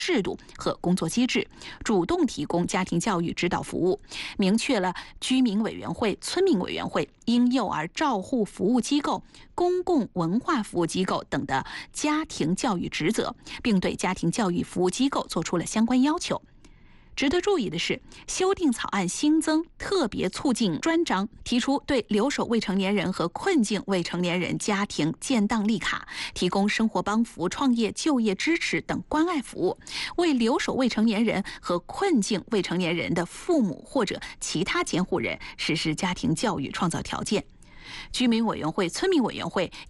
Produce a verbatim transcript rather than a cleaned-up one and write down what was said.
制度和工作机制，主动提供家庭教育指导服务，明确了居民委员会、村民委员会、婴幼儿照护服务机构、公共文化服务机构等的家庭教育职责，并对家庭教育服务机构作出了相关要求。值得注意的是，修订草案新增特别促进专章，提出对留守未成年人和困境未成年人家庭建档立卡，提供生活帮扶、创业就业支持等关爱服务，为留守未成年人和困境未成年人的父母或者其他监护人实施家庭教育创造条件。居民委员会、村民委员会